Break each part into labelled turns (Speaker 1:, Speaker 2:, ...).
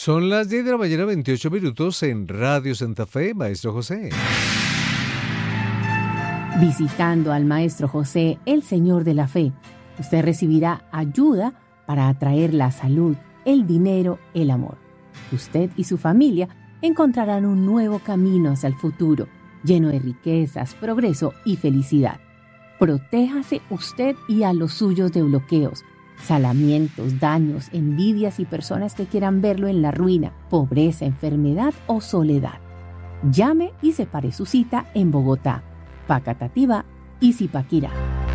Speaker 1: Son las 10 de la mañana, 28 minutos en Radio Santa Fe, Maestro José.
Speaker 2: Visitando al Maestro José, el Señor de la Fe, usted recibirá ayuda para atraer la salud, el dinero, el amor. Usted y su familia encontrarán un nuevo camino hacia el futuro, lleno de riquezas, progreso y felicidad. Protéjase usted y a los suyos de bloqueos, salamientos, daños, envidias y personas que quieran verlo en la ruina, pobreza, enfermedad o soledad. Llame y separe su cita en Bogotá, Facatativá y Zipaquirá.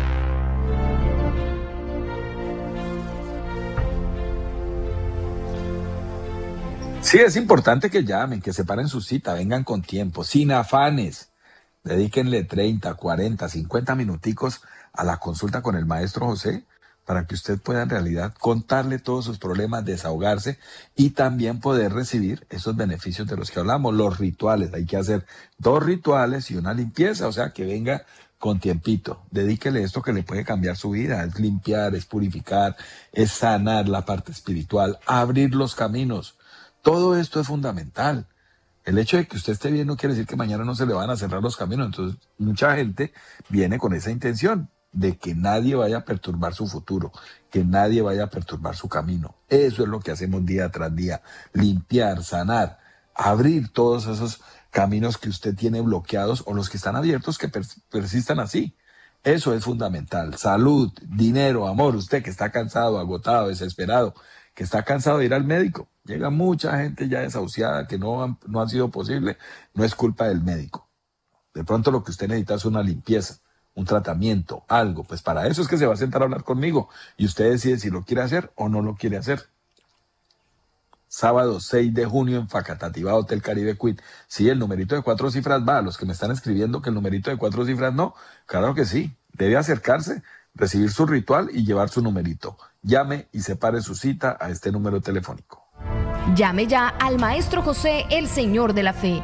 Speaker 3: Sí, es importante que llamen, que separen su cita, vengan con tiempo, sin afanes. Dedíquenle 30, 40, 50 minuticos a la consulta con el Maestro José para que usted pueda en realidad contarle todos sus problemas, desahogarse y también poder recibir esos beneficios de los que hablamos, los rituales. Hay que hacer 2 rituales y una limpieza, o sea, que venga con tiempito. Dedíquele esto que le puede cambiar su vida. Es limpiar, es purificar, es sanar la parte espiritual, abrir los caminos. Todo esto es fundamental. El hecho de que usted esté bien no quiere decir que mañana no se le van a cerrar los caminos. Entonces, mucha gente viene con esa intención de que nadie vaya a perturbar su futuro, que nadie vaya a perturbar su camino. Eso es lo que hacemos día tras día. Limpiar, sanar, abrir todos esos caminos que usted tiene bloqueados o los que están abiertos que persistan así. Eso es fundamental. Salud, dinero, amor. Usted que está cansado, agotado, desesperado, que está cansado de ir al médico. Llega mucha gente ya desahuciada que no ha sido posible. No es culpa del médico. De pronto lo que usted necesita es una limpieza, un tratamiento, algo. Pues para eso es que se va a sentar a hablar conmigo y usted decide si lo quiere hacer o no lo quiere hacer. Sábado 6 de junio en Facatativá, Hotel Caribe Queen. Sí, el numerito de 4 cifras va. A los que me están escribiendo que el numerito de 4 cifras no, claro que sí. Debe acercarse, recibir su ritual y llevar su numerito. Llame y separe su cita a este número telefónico.
Speaker 4: Llame ya al Maestro José, el Señor de la Fe,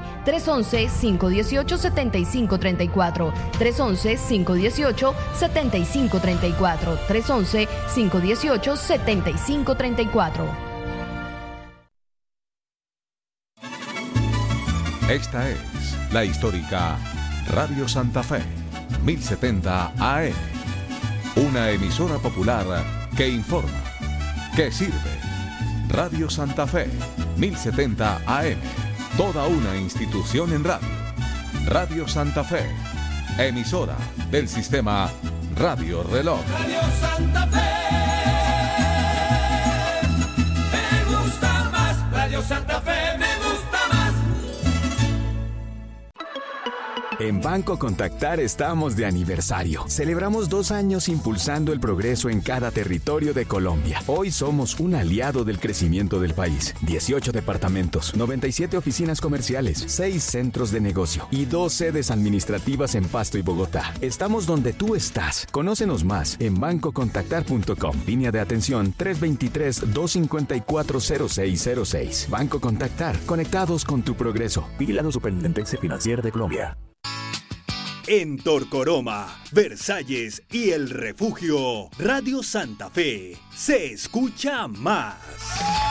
Speaker 4: 311-518-7534, 311-518-7534, 311-518-7534.
Speaker 5: Esta es la histórica Radio Santa Fe, 1070 AM, una emisora popular que informa, que sirve. Radio Santa Fe, 1070 AM, toda una institución en radio. Radio Santa Fe, emisora del sistema Radio Reloj.
Speaker 6: Radio Santa Fe, me gusta más. Radio Santa Fe, me gusta más.
Speaker 7: En Banco Contactar estamos de aniversario. Celebramos 2 años impulsando el progreso en cada territorio de Colombia. Hoy somos un aliado del crecimiento del país. 18 departamentos, 97 oficinas comerciales, 6 centros de negocio y 2 sedes administrativas en Pasto y Bogotá. Estamos donde tú estás. Conócenos más en bancocontactar.com. Línea de atención 323-254-0606. Banco Contactar. Conectados con tu progreso. Vigilado Superintendencia Financiera de Colombia.
Speaker 8: En Torcoroma, Versalles y El Refugio, Radio Santa Fe se escucha más.